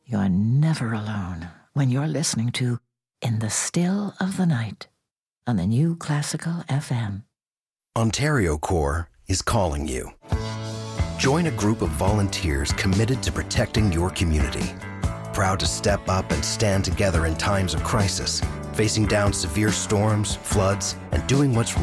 You're never alone when you're listening to In the Still of the Night on the New Classical FM. Ontario Corps is calling you. Join a group of volunteers committed to protecting your community. Proud to step up and stand together in times of crisis, facing down severe storms, floods, and doing what's